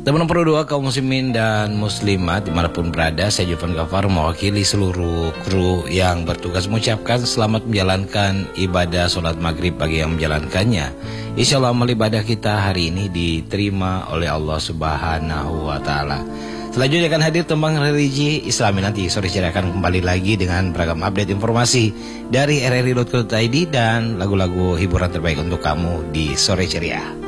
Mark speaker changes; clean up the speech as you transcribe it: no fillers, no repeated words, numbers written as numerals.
Speaker 1: Teman perlu doa kaum muslimin dan muslimat dimanapun berada. Saya Jovan Gafar mewakili seluruh kru yang bertugas mengucapkan selamat menjalankan ibadah sholat maghrib bagi yang menjalankannya. Insya Allah amal ibadah kita hari ini diterima oleh Allah Subhanahu wa Ta'ala. Selanjutnya akan hadir tembang religi Islami. Nanti sore ceria akan kembali lagi dengan beragam update informasi dari rri.co.id dan lagu-lagu hiburan terbaik untuk kamu di sore ceria.